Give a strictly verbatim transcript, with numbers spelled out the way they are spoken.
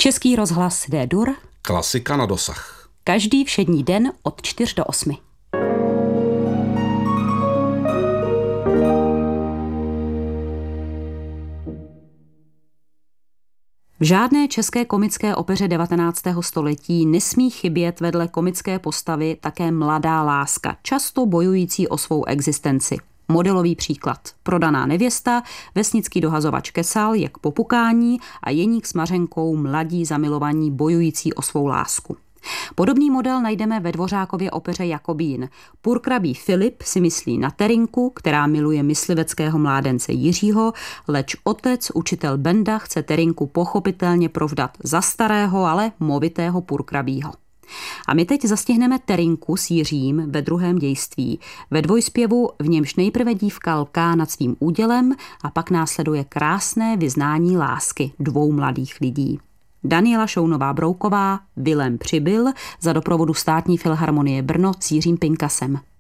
Český rozhlas D-dur. Klasika na dosah. Každý všední den od čtyř do osmi. V žádné české komické opeře devatenáctého století nesmí chybět vedle komické postavy také mladá láska, často bojující o svou existenci. Modelový příklad. Prodaná nevěsta, vesnický dohazovač Kesal, jak popukání a Jeník s Mařenkou, mladí zamilovaní bojující o svou lásku. Podobný model najdeme ve Dvořákově opeře Jakobín. Purkrabí Filip si myslí na Terinku, která miluje mysliveckého mládence Jiřího, leč otec, učitel Benda, chce Terinku pochopitelně provdat za starého, ale movitého purkrabího. A my teď zastihneme Terinku s Jiřím ve druhém dějství, ve dvojspěvu, v němž nejprve dívka lká nad svým údělem a pak následuje krásné vyznání lásky dvou mladých lidí. Daniela Šounová-Brouková, Vilém Přibyl, za doprovodu Státní filharmonie Brno s Jiřím Pinkasem.